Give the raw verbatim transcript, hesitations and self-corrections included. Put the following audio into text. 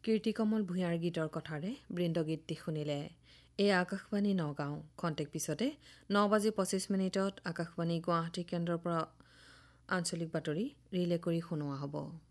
কীৰ্তিকমল ভূঞাৰ গীতৰ কথাৰে বৃন্দগীতটি শুনিলে। এই আকাশবাণী নগাঁও। খন্তেক পিছতে ন বাজি পঁচিছ মিনিটত আকাশবাণী গুৱাহাটী কেন্দ্ৰৰ পৰা আঞ্চলিক বাতৰি ৰিলে কৰি শুনোৱা হ'ব।